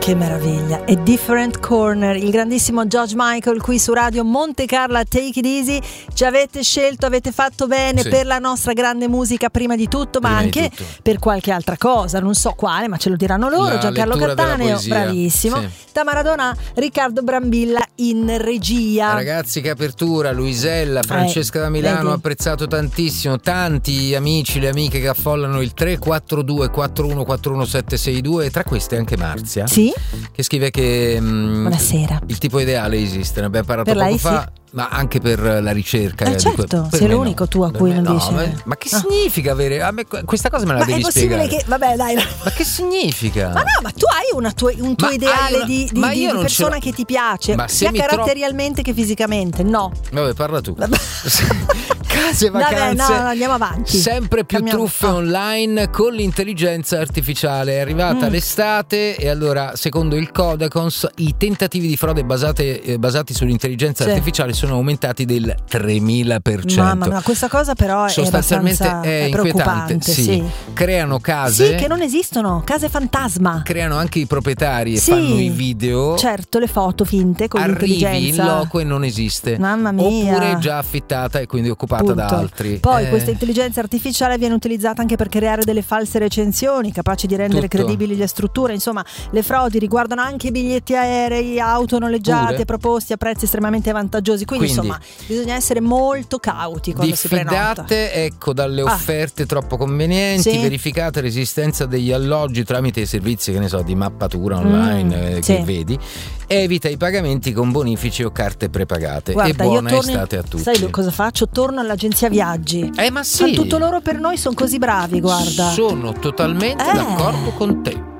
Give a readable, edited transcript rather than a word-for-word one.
Che meraviglia, è Different Corner, il grandissimo George Michael qui su Radio Monte Carlo, Take It Easy. Ci avete scelto, avete fatto bene, sì, per la nostra grande musica prima di tutto, ma anche per qualche altra cosa, non so quale, ma ce lo diranno loro. Giancarlo Cattaneo, bravissimo, sì. Da Maradona, Riccardo Brambilla in regia. Ragazzi, che apertura, Luisella, Francesca da Milano, vedi, apprezzato tantissimo, tanti amici, le amiche che affollano il 342 4141 762, e tra queste anche Marzia. Sì. Che scrive che buonasera, il tipo ideale esiste, ne abbiamo parlato per poco lei, fa, sì, ma anche per la ricerca. Certo, sei l'unico tu a cui non dice. Ma che significa avere? A me questa cosa me la devi spiegare. Che vabbè, dai. Ma che significa? Ma no, ma tu hai un tuo ideale di persona che ti piace, sia caratterialmente che fisicamente, no? Vabbè, parla tu. Case vacanze. Vabbè, no, andiamo avanti. Sempre più truffe online con l'intelligenza artificiale. È arrivata l'estate e allora, secondo il Codacons, i tentativi di frode basati sull'intelligenza artificiale sono aumentati del 3000%. Mamma mia, questa cosa però sostanzialmente è preoccupante. Sì. Creano case che non esistono, case fantasma. Creano anche i proprietari e fanno i video. Certo, le foto finte con l'intelligenza. Arrivi in loco e non esiste. Mamma mia. Oppure è già affittata e quindi occupata da altri. Poi questa intelligenza artificiale viene utilizzata anche per creare delle false recensioni capaci di rendere credibili le strutture. Insomma, le frodi riguardano anche biglietti aerei, auto noleggiate proposti a prezzi estremamente vantaggiosi. Quindi insomma, bisogna essere molto cauti quando si prenota. Diffidate, dalle offerte troppo convenienti, verificate l'esistenza degli alloggi tramite i servizi, che ne so, di mappatura online che vedi. Evita i pagamenti con bonifici o carte prepagate. Guarda, e buona estate a tutti. Sai cosa faccio? Torno all'agenzia viaggi. Ma sì, tutto loro per noi, sono così bravi, guarda. Sono totalmente d'accordo con te.